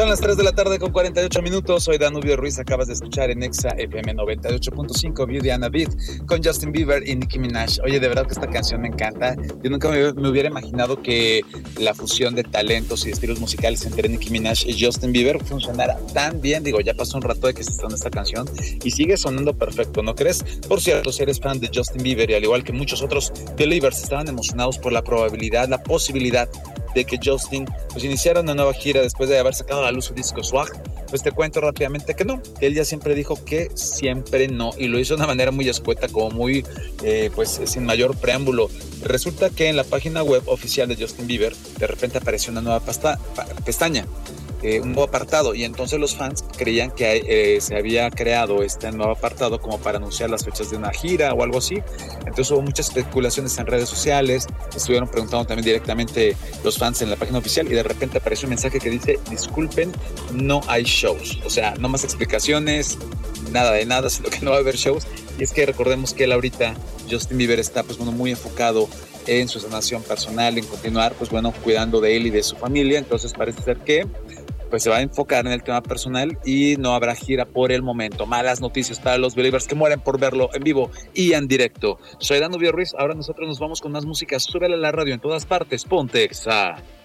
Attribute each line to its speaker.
Speaker 1: Son las 3 de la tarde con 48 minutos. Soy Danubio Ruiz. Acabas de escuchar en Exa FM 98.5 Beauty and a Beat con Justin Bieber y Nicki Minaj. Oye, de verdad que esta canción me encanta. Yo nunca me hubiera imaginado que la fusión de talentos y estilos musicales entre Nicki Minaj y Justin Bieber funcionara tan bien. Digo, ya pasó un rato de que se estrenó esta canción y sigue sonando perfecto, ¿no crees? Por cierto, si eres fan de Justin Bieber y al igual que muchos otros Believers estaban emocionados por la probabilidad, la posibilidad de que Justin pues iniciara una nueva gira después de haber sacado a la luz su disco Swag, pues te cuento rápidamente que no, que él ya siempre dijo que siempre no, y lo hizo de una manera muy escueta, como muy pues sin mayor preámbulo. Resulta que en la página web oficial de Justin Bieber de repente apareció una nueva pestaña, un nuevo apartado, y entonces los fans creían que se había creado este nuevo apartado como para anunciar las fechas de una gira o algo así. Entonces hubo muchas especulaciones en redes sociales, estuvieron preguntando también directamente los fans en la página oficial, y de repente apareció un mensaje que dice: disculpen, no hay shows. O sea, no más explicaciones, nada de nada, sino que no va a haber shows. Y es que recordemos que él ahorita, Justin Bieber, está pues bueno, muy enfocado en su sanación personal, en continuar pues bueno, cuidando de él y de su familia. Entonces parece ser que pues se va a enfocar en el tema personal y no habrá gira por el momento. Malas noticias para los Believers que mueren por verlo en vivo y en directo. Soy Danubio Ruiz. Ahora nosotros nos vamos con más música. Súbele a la radio en todas partes. Ponte Exa.